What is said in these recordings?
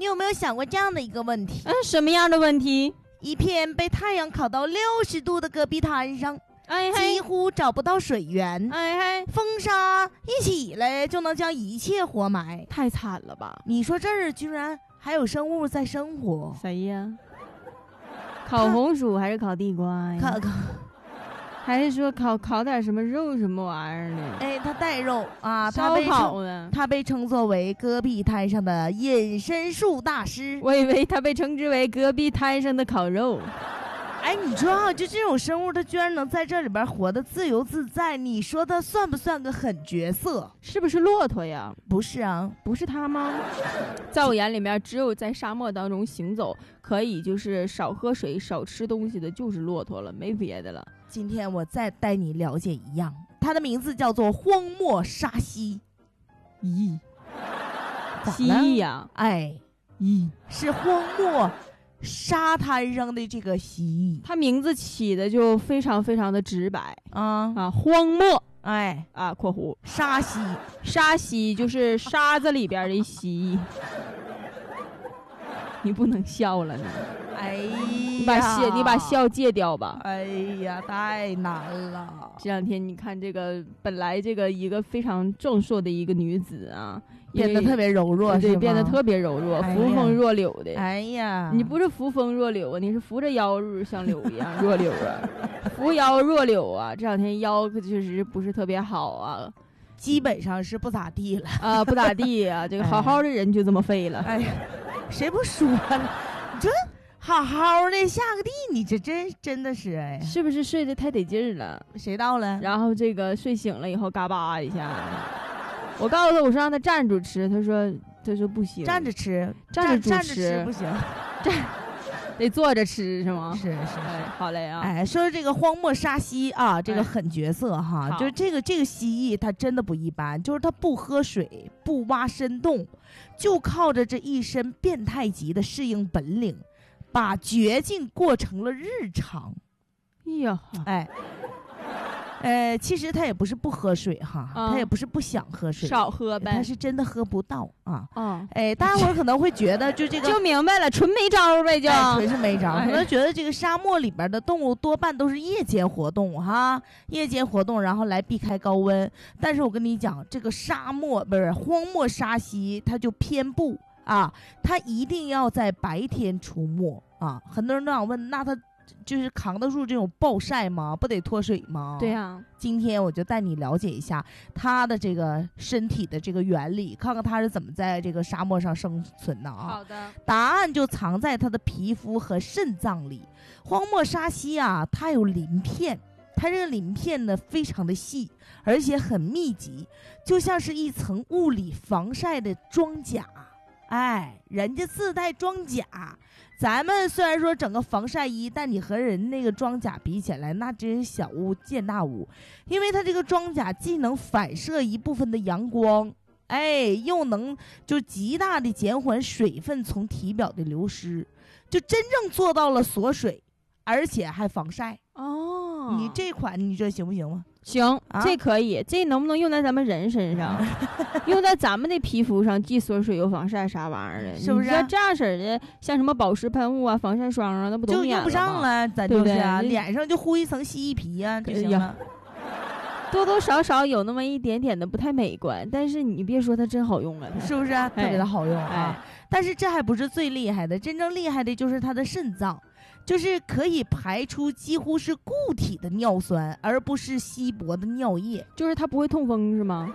你有没有想过这样的一个问题？ 什么样的问题？ 一片被太阳烤到60度的戈壁滩上，几乎找不到水源，风沙一起来就能将一切活埋， 太惨了吧？ 你说这儿居然还有生物在生活？ 谁呀？烤红薯还是烤地瓜呀？还是说烤点什么肉什么玩意儿呢？ 它带肉啊，它被称作为戈壁滩上的隐身术大师。 我以为它被称之为戈壁滩上的烤肉。 你说啊，就这种生物，它居然能在这里边活得自由自在，你说它算不算个狠角色？ 是不是骆驼呀？ 不是啊， 不是它吗？在我眼里面，只有在沙漠当中行走，可以就是少喝水、少吃东西的，就是骆驼了，没别的了。 今天我再带你了解一样，它的名字叫做荒漠沙蜥。 蜥蜴呀？ 是荒漠沙滩上的这个蜥蜴， 它名字起的就非常非常的直白荒漠括弧沙蜥， 沙蜥就是沙子里边的蜥蜴。你不能笑了呢，你把笑戒掉吧。 太难了。 这两天你看这个，本来这个一个非常壮硕的一个女子啊， 变得特别柔弱， 对，变得特别柔弱，扶风若柳的。你不是扶风若柳啊，你是扶着腰像柳一样若柳啊，扶腰若柳啊。这两天腰可确实不是特别好啊， 基本上是不咋地了不咋地啊。这个好好的人就这么废了。 谁不说了？你这好好的下个地，你这真的是是不是睡得太得劲儿了？ 谁到了？ 然后这个睡醒了以后嘎巴一下。我告诉他，我说让他站住吃，他说不行。 站着吃， 站着吃不行， 得坐着吃是吗？ 是好嘞啊！ 说这个荒漠沙蜥啊，这个狠角色哈，就是这个蜥蜴，它真的不一般，就是它不喝水，不挖深洞，就靠着这一身变态级的适应本领，把绝境过成了日常。其实他也不是不喝水哈，他也不是不想喝水， 少喝呗， 他是真的喝不到啊。大家伙可能会觉得就这个就明白了，纯没招呗， 纯是没招。可能觉得这个沙漠里边的动物多半都是夜间活动哈，夜间活动然后来避开高温。但是我跟你讲，这个荒漠沙蜥，它就偏不啊，它一定要在白天出没啊。很多人都想问，那它就是扛得住这种暴晒吗？不得脱水吗？ 对呀。 今天我就带你了解一下它的这个身体的这个原理，看看它是怎么在这个沙漠上生存的啊。 好的。 答案就藏在它的皮肤和肾脏里。荒漠沙蜥啊，它有鳞片，它这个鳞片呢非常的细，而且很密集，就像是一层物理防晒的装甲。人家自带装甲，咱们虽然说整个防晒衣，但你和人那个装甲比起来，那真是小巫见大巫。因为它这个装甲既能反射一部分的阳光，又能就极大的减缓水分从体表的流失，就真正做到了锁水，而且还防晒。你这款你这行不行吗？ 行，这可以。这能不能用在咱们人身上？用在咱们的皮肤上，既锁水又防晒，啥玩意儿的？ 是不是？ 这样式的，像什么保湿喷雾啊、防晒霜啊，那不都就用不上了？咱就是啊，脸上就糊一层蜥蜴皮啊，就行了。 多多少少有那么一点点的不太美观，但是你别说它真好用了， 是不是？特别的好用啊！但是这还不是最厉害的，真正厉害的就是它的肾脏。就是可以排出几乎是固体的尿酸，而不是稀薄的尿液。 就是它不会痛风是吗？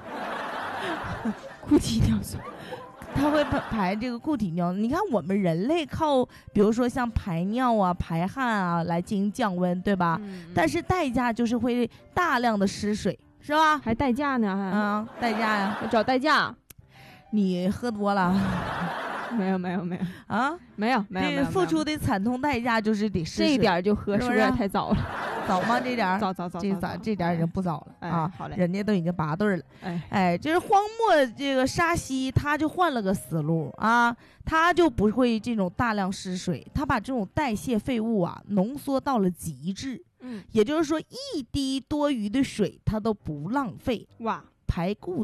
固体尿酸， 它会排这个固体尿。你看我们人类靠，比如说像排尿啊、排汗啊来进行降温，对吧？但是代价就是会大量的失水，是吧？ 还代价呢？ 代价呀， 找代价。 你喝多了。 没有啊，没有， 这付出的惨痛代价就是得失水， 这一点就喝，是不是太早了？ 早吗？这点早， 这点已经不早了啊！ 好嘞， 人家都已经8对了。就是荒漠这个沙蜥，他就换了个思路啊，他就不会这种大量失水，他把这种代谢废物啊浓缩到了极致。也就是说，一滴多余的水他都不浪费， 哇， 排固体。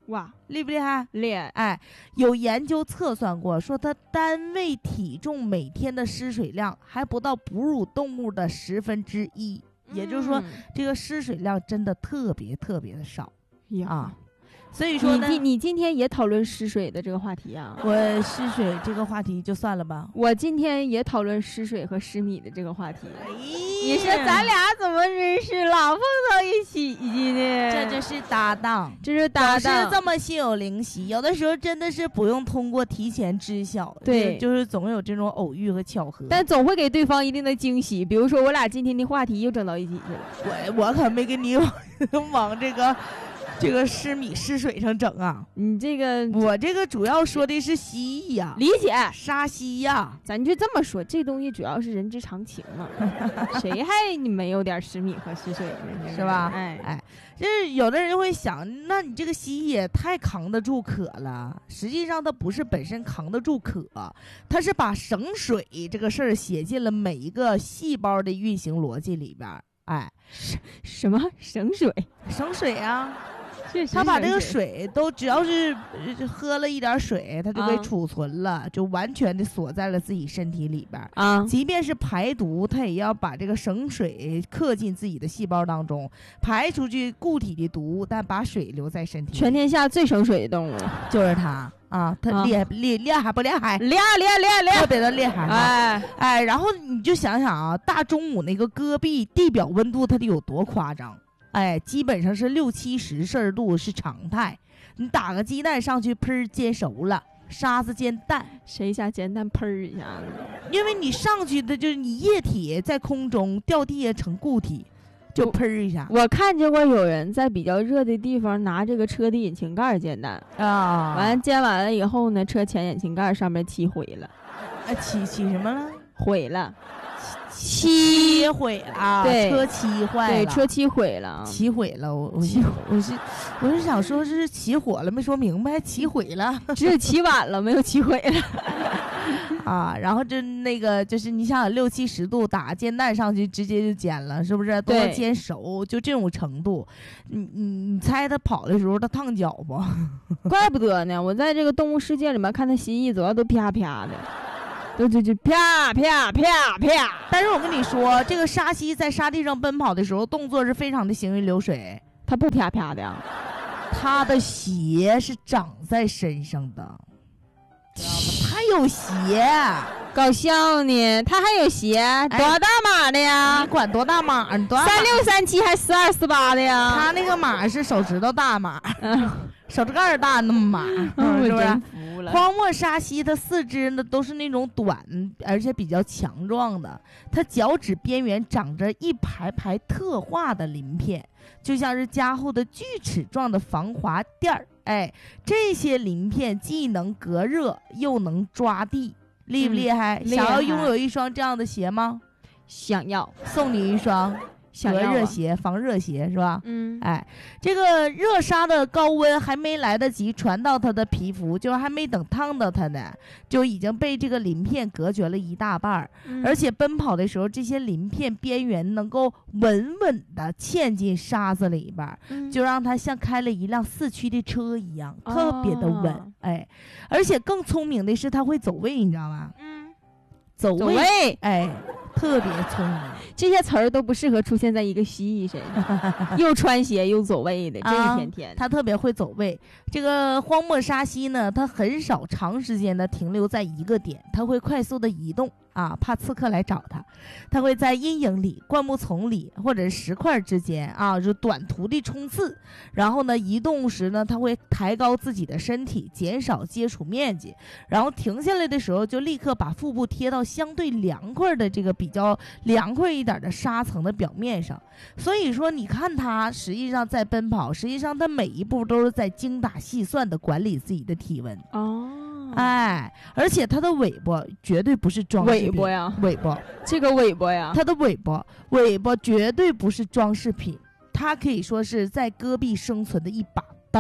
哇， 厉不厉害？ 厉害！ 哎，有研究测算过，说它单位体重每天的失水量还不到哺乳动物的1/10，也就是说，这个失水量真的特别特别的少啊。所以说呢， 你今天也讨论失水的这个话题啊？ 我失水这个话题就算了吧。 我今天也讨论失水和失米的这个话题。你说咱俩怎么认识，老碰到一起呢？ 这就是搭档， 这是搭档， 是这么心有灵犀。有的时候真的是不用通过提前知晓， 对， 就是总有这种偶遇和巧合， 但总会给对方一定的惊喜。比如说，我俩今天的话题又整到一起去了。我可没跟你往这个失米失水上整啊！ 你这个， 我这个主要说的是蜥蜴呀， 理解沙蜥呀， 咱就这么说，这东西主要是人之常情嘛，谁还你没有点失米和失水呢？ 是吧？ 哎， 就是有的人就会想，那你这个蜥蜴也太扛得住渴了。实际上它不是本身扛得住渴，它是把省水这个事儿写进了每一个细胞的运行逻辑里边。哎， 什么省水？ 省水啊！他把这个水都只要是喝了一点水，他就给储存了，就完全的锁在了自己身体里边啊。 即便是排毒，他也要把这个省水刻进自己的细胞当中，排出去固体的毒，但把水留在身体里。 全天下最省水的动物就是它啊！它厉害不厉害？ 厉害， 特别的厉害！哎，然后你就想想啊，大中午那个戈壁地表温度它得有多夸张？哎，基本上是60-70摄氏度是常态。你打个鸡蛋上去，砰煎熟了，沙子煎蛋， 谁下煎蛋砰一下子？ 因为你上去的就是你液体在空中掉地下成固体，就砰一下。 我看见过有人在比较热的地方拿这个车的引擎盖煎蛋啊， 完煎完了以后呢，车前引擎盖上面漆毁了。 漆什么了？ 毁了。 漆毁了， 对， 车漆坏了， 对，车漆毁了， 漆毁了。我是想说，是起火了，没说明白，漆毁了， 只有起晚了，没有起毁了啊。然后就是你想想60-70度打煎蛋上去，直接就煎了，是不是？都要煎熟，就这种程度。你猜他跑的时候他烫脚不？ 怪不得呢，我在这个动物世界里面看他蜥蜴，主要都啪啪的。就啪啪啪啪！ 但是我跟你说，这个沙蜥在沙地上奔跑的时候，动作是非常的行云流水。 它不啪啪的， 它的鞋是长在身上的，知道吗？它有鞋， 搞笑呢。它还有鞋，多大码的呀？ 你管多大码？你多大码 3637还1248的呀？ 它那个码是手指头大码，手指盖大那么码，是不是？荒漠沙蜥它四肢呢都是那种短而且比较强壮的，它脚趾边缘长着一排排特化的鳞片，就像是加厚的锯齿状的防滑垫儿。哎，这些鳞片既能隔热又能抓地，厉不厉害？想要拥有一双这样的鞋吗？ 想要， 送你一双。隔热鞋、防热鞋是吧？哎，这个热沙的高温还没来得及传到它的皮肤，就是还没等烫到它呢，就已经被这个鳞片隔绝了一大半而且奔跑的时候，这些鳞片边缘能够稳稳地嵌进沙子里边，就让它像开了一辆4驱的车一样，特别的稳。哎，而且更聪明的是，它会走位，你知道吗？走位，哎。特别聪明， 这些词儿都不适合出现在一个蜥蜴身上，又穿鞋又走位的，这一天天。 它特别会走位。这个荒漠沙蜥呢，它很少长时间的停留在一个点，它会快速的移动啊，怕刺客来找它。它会在阴影里、灌木丛里或者是石块之间啊，就短途的冲刺。然后呢，移动时呢，它会抬高自己的身体，减少接触面积。然后停下来的时候，就立刻把腹部贴到相对凉快的这个比较凉快一点的沙层的表面上。所以说你看它实际上在奔跑，实际上它每一步都是在精打细算的管理自己的体温。哎，而且它的尾巴绝对不是装饰品。 尾巴呀， 尾巴， 这个尾巴呀， 它的尾巴绝对不是装饰品，它可以说是在戈壁生存的一把刀。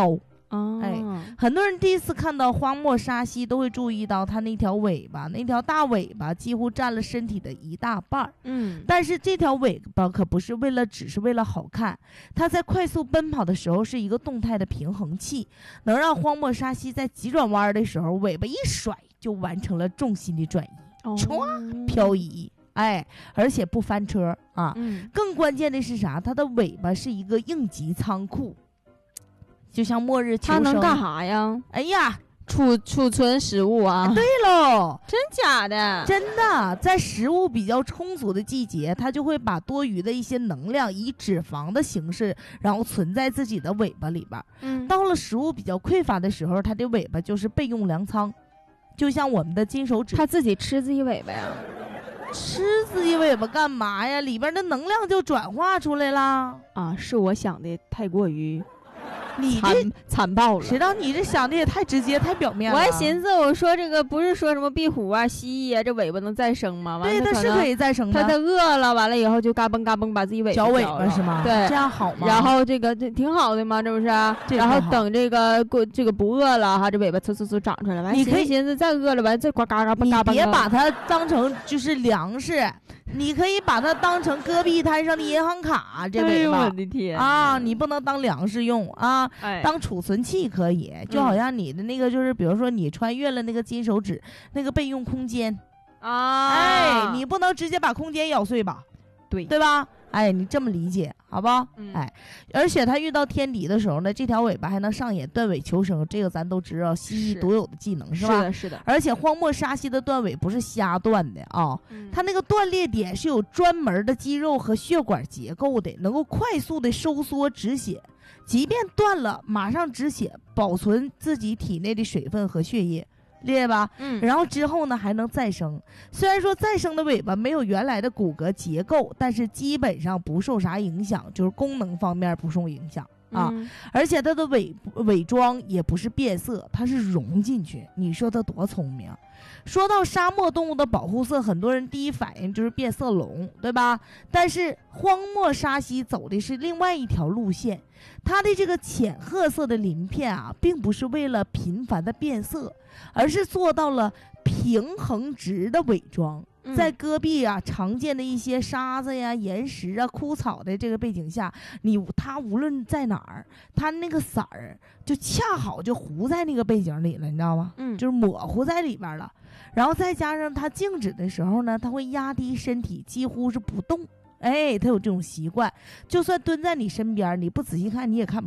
很多人第一次看到荒漠沙蜥都会注意到它那条尾巴，那条大尾巴几乎占了身体的一大半。但是这条尾巴可不是只是为了好看，它在快速奔跑的时候是一个动态的平衡器，能让荒漠沙蜥在急转弯的时候尾巴一甩就完成了重心的转移，唰漂移。而且不翻车啊！更关键的是啥？它的尾巴是一个应急仓库，就像末日求生。 它能干啥呀？ 哎呀， 储存食物啊！ 对喽， 真假的？ 真的，在食物比较充足的季节，它就会把多余的一些能量以脂肪的形式，然后存在自己的尾巴里边。到了食物比较匮乏的时候，它的尾巴就是备用粮仓，就像我们的金手指。 它自己吃自己尾巴呀？ 吃自己尾巴干嘛呀？里边的能量就转化出来了啊！是我想的太过于残暴了。 谁道你这想的也太直接太表面了。 我还寻思，我说这个不是说什么壁虎啊、蜥蜴啊，这尾巴能再生吗？完对，它是可以再生的。 它饿了，完了以后就嘎嘣嘎嘣把自己嚼尾巴是吗？ 对， 这样好吗？ 然后这挺好的嘛，这不是？然后等这个不饿了哈，这尾巴嗖嗖嗖长出来。完，你可以寻思再饿了，完再呱嘎嘎嘣嘎嘣。 你别把它当成就是粮食。你可以把它当成戈壁滩上的银行卡，这尾巴。 我的天啊！你不能当粮食用啊，当储存器可以，就好像你的那个就是，比如说你穿越了那个金手指那个备用空间啊， 你不能直接把空间咬碎吧？ 对吧？你这么理解好不好？而且它遇到天敌的时候呢，这条尾巴还能上演断尾求生，这个咱都知道，蜥蜴独有的技能是吧？ 是的。 而且荒漠沙蜥的断尾不是瞎断的啊，它那个断裂点是有专门的肌肉和血管结构的，能够快速的收缩止血，即便断了马上止血，保存自己体内的水分和血液。厉害吧？然后之后呢还能再生。虽然说再生的尾巴没有原来的骨骼结构，但是基本上不受啥影响，就是功能方面不受影响啊。而且它的伪装也不是变色，它是融进去。你说它多聪明？说到沙漠动物的保护色，很多人第一反应就是变色龙，对吧？但是荒漠沙蜥走的是另外一条路线，它的这个浅褐色的鳞片啊，并不是为了频繁的变色，而是做到了平衡直的伪装。在戈壁啊常见的一些沙子呀、岩石啊、枯草的这个背景下，它无论在哪儿，它那个色儿就恰好就糊在那个背景里了，你知道吗？就是模糊在里边了。然后再加上它静止的时候呢，它会压低身体，几乎是不动。它有这种习惯，就算蹲在你身边，你不仔细看你也看不